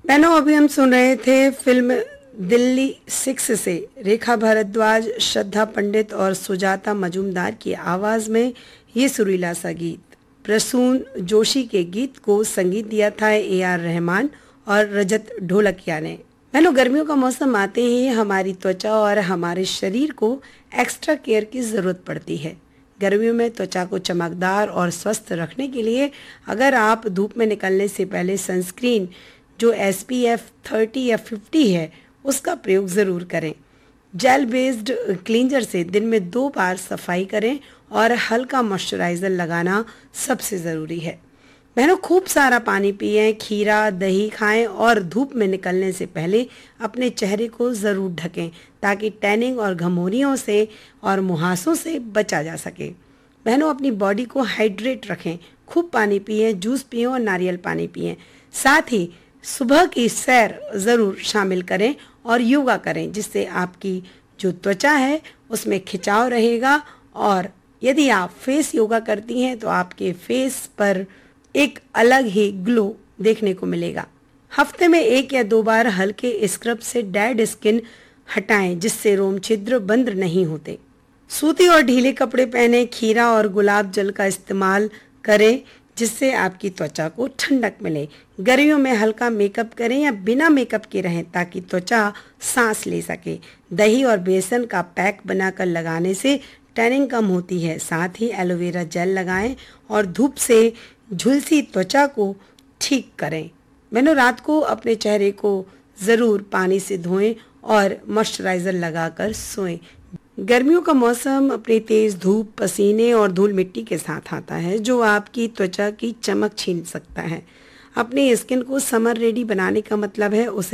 बहनों, अभी हम सुन रहे थे फिल्म दिल्ली 6 से रेखा भारद्वाज, श्रद्धा पंडित और सुजाता मजूमदार की आवाज में ये सुरीला सा गीत। प्रसून जोशी के गीत को संगीत दिया था AR रहमान और रजत ढोलकिया ने। बहनों, गर्मियों का मौसम आते ही हमारी त्वचा और हमारे शरीर को एक्स्ट्रा केयर की जरूरत पड़ती है। गर्मियों में त्वचा को चमकदार और स्वस्थ रखने के लिए अगर आप धूप में निकलने से पहले सनस्क्रीन जो SPF 30 या 50 है उसका प्रयोग ज़रूर करें। जेल बेस्ड क्लींजर से दिन में 2 बार सफाई करें और हल्का मॉइस्चराइज़र लगाना सबसे ज़रूरी है। बहनों, खूब सारा पानी पिएं, खीरा दही खाएं और धूप में निकलने से पहले अपने चेहरे को ज़रूर ढकें ताकि टैनिंग और घमौरियों से और मुहासों से बचा जा सके। बहनों, अपनी बॉडी को हाइड्रेट रखें, खूब पानी पिएं, जूस पिएं और नारियल पानी पिएं। साथ ही सुबह की सैर ज़रूर शामिल करें और योगा करें, जिससे आपकी जो त्वचा है उसमें खिंचाव रहेगा और यदि आप फेस योगा करती हैं तो आपके फेस पर एक अलग ही ग्लो देखने को मिलेगा। हफ्ते में 1 या 2 बार हल्के स्क्रब से डेड स्किन हटाएं, जिससे रोम छिद्र बंद नहीं होते। सूती और ढीले कपड़े पहने, खीरा और गुलाब जल का इस्तेमाल करें, जिससे आपकी त्वचा को ठंडक मिले। गर्मियों में हल्का मेकअप करें या बिना मेकअप के रहें ताकि त्वचा सांस ले सके। दही और बेसन का पैक बनाकर लगाने से टैनिंग कम होती है। साथ ही एलोवेरा जेल लगाएं और धूप से झुलसी त्वचा को ठीक करें। मैंने रात को अपने चेहरे को ज़रूर पानी से धोएं और मॉइस्चराइज़र लगाकर सोएं। गर्मियों का मौसम अपनी तेज धूप, पसीने और धूल मिट्टी के साथ आता है, जो आपकी त्वचा की चमक छीन सकता है। अपनी स्किन को समर रेडी बनाने का मतलब है उसे